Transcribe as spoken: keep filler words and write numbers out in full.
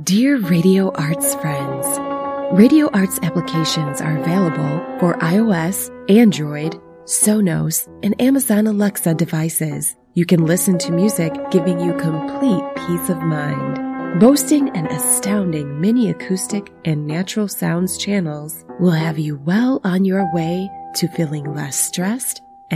Dear Radio Arts friends, Radio Arts applications are available for iOS, Android, Sonos, and Amazon Alexa devices. You can listen to music giving you complete peace of mind. Boasting an astounding mini acoustic and natural sounds channels will have you well on your way to feeling less stressed